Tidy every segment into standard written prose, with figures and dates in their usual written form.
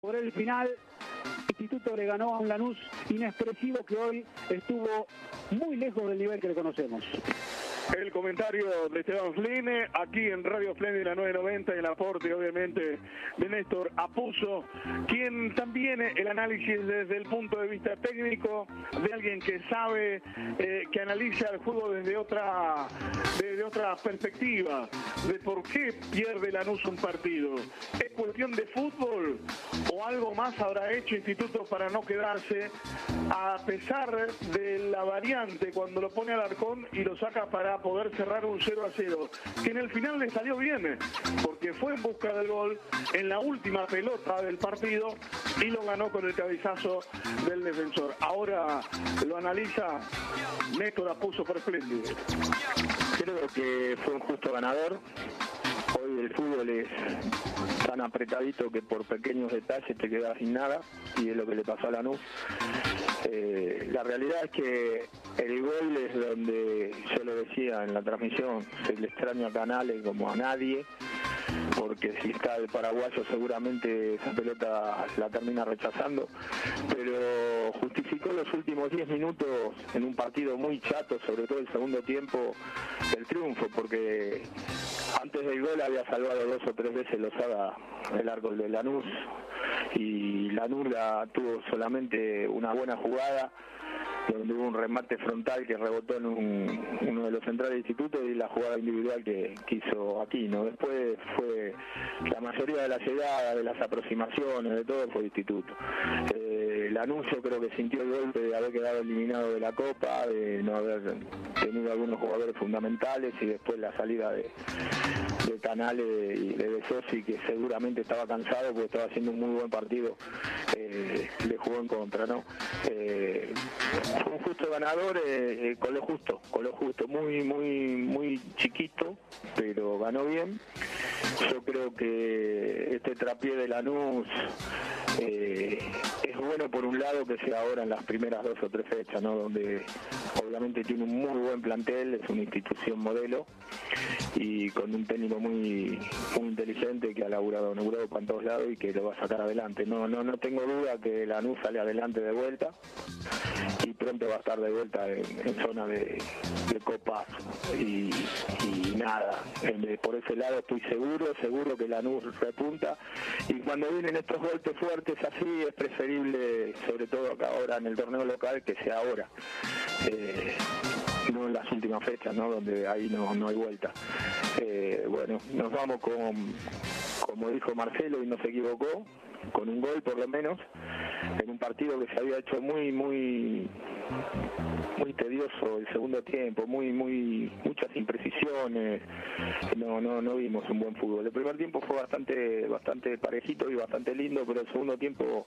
Sobre el final, Instituto le ganó a un Lanús inexpresivo que hoy estuvo muy lejos del nivel que le conocemos. El comentario de Esteban Flynn, aquí en Radio Splendid, la 990, y el aporte obviamente de Néstor Apuzzo, quien también el análisis desde el punto de vista técnico, de alguien que sabe, que analiza el juego desde otra perspectiva, de por qué pierde Lanús un partido. ¿Es cuestión de fútbol o algo más habrá hecho Instituto para no quedarse, a pesar de la variante cuando lo pone Alarcón y lo saca para poder cerrar un 0-0, que en el final le salió bien, porque fue en busca del gol en la última pelota del partido y lo ganó con el cabezazo del defensor? Ahora lo analiza Néstor Apuzzo por Splendid. Creo que fue un justo ganador. Hoy el fútbol es tan apretadito que por pequeños detalles te quedas sin nada, y es lo que le pasó a Lanús. La realidad es que el gol es donde, yo lo decía en la transmisión, se le extraña a Canales como a nadie, porque si está el paraguayo seguramente esa pelota la termina rechazando, pero justificó los últimos 10 minutos en un partido muy chato, sobre todo el segundo tiempo, el triunfo, porque antes del gol había salvado 2 o 3 veces Lozada el arco de Lanús, y Lanús tuvo solamente una buena jugada donde hubo un remate frontal que rebotó en uno de los centrales del Instituto, y la jugada individual que hizo Aquino. Después fue la mayoría de las llegadas, de las aproximaciones, de todo fue Instituto. Lanús yo creo que sintió el golpe de haber quedado eliminado de la Copa, de no haber tenido algunos jugadores fundamentales, y después la salida de Canales y de Sosi, que seguramente estaba cansado porque estaba haciendo un muy buen partido, le jugó en contra, ¿no? Fue un justo ganador, con lo justo, muy chiquito, pero ganó bien. Yo creo que este trapié de Lanús es bueno, por un lado, que sea ahora en las primeras 2 o 3 fechas, ¿no? Donde obviamente tiene un muy buen plantel, es una institución modelo, y con un técnico muy inteligente que ha laburado para todos lados y que lo va a sacar adelante. No tengo duda que Lanús sale adelante de vuelta, y pronto va a estar de vuelta en zona de copas y nada. Por ese lado estoy seguro que Lanús repunta, y cuando vienen estos golpes fuertes así es preferible, sobre todo acá ahora en el torneo local, que sea ahora, no en las últimas fechas, ¿no? Donde ahí no hay vuelta. Bueno, nos vamos como dijo Marcelo, y no se equivocó, con un gol por lo menos, en un partido que se había hecho muy tedioso el segundo tiempo, muchas imprecisiones, no vimos un buen fútbol. El primer tiempo fue bastante parejito y bastante lindo, pero el segundo tiempo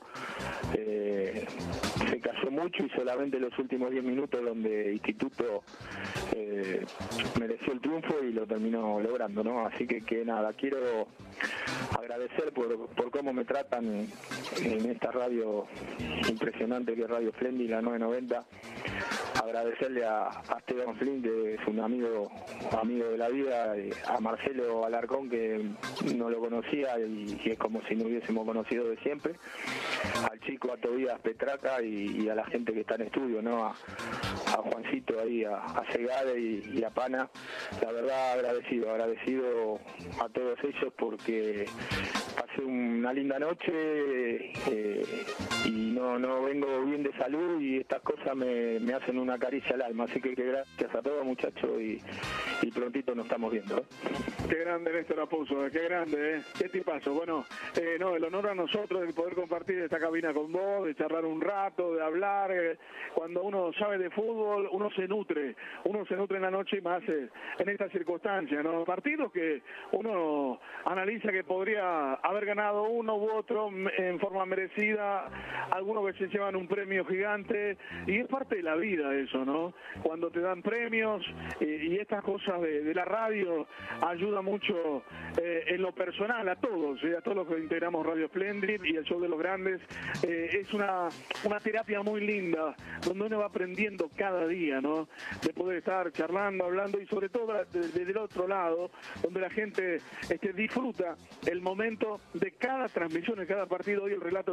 se cayó mucho, y solamente los últimos 10 minutos donde Instituto mereció el triunfo y lo terminó logrando, ¿no? Así que nada, quiero agradecer por cómo me tratan en esta radio impresionante que es Radio Splendid, la 990. Agradecerle a Esteban Flynn, que es un amigo de la vida, a Marcelo Alarcón, que no lo conocía y es como si no hubiésemos conocido de siempre, al chico, a Tobías Petraca, y a la gente que está en estudio, ¿no? A Juancito ahí, a Segade y a Pana. La verdad, agradecido a todos ellos, porque pasé una linda noche, y no vengo bien de salud, y estas cosas me hacen una caricia al alma. Así que gracias a todos, muchachos, y prontito nos estamos viendo, ¿eh? Qué grande Néstor Apuzzo, qué grande, ¿eh? Qué tipazo. Bueno, el honor a nosotros de poder compartir esta cabina con vos, de charlar un rato, de hablar. Cuando uno sabe de fútbol, uno se nutre en la noche, y más en estas circunstancias, ¿no? Partidos que uno analiza que podría haber ganado uno u otro en forma merecida, algunos que se llevan un premio gigante, y es parte de la vida eso, ¿no? Cuando te dan premios, y estas cosas de la radio ayudan mucho en lo personal a todos los que integramos Radio Splendid y el Show de los Grandes. Es una terapia muy linda, donde uno va aprendiendo cada día, ¿no? De poder estar charlando, hablando y sobre todo desde el otro lado, donde la gente disfruta el momento de cada transmisión, de cada partido. Hoy el relato